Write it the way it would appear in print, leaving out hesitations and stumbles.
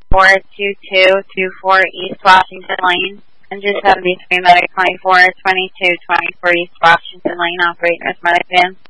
4224 East Washington Lane. And just have the Medic 242224 East Washington Lane operating as Medic Van.